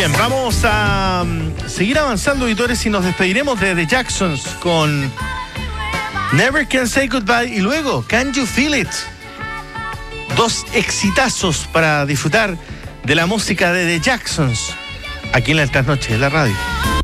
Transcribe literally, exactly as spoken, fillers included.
Bien, vamos a um, seguir avanzando, auditores, y nos despediremos de The Jacksons con Never Can Say Goodbye y luego Can You Feel It. Dos exitazos para disfrutar de la música de The Jacksons aquí en la Trasnoche de la radio.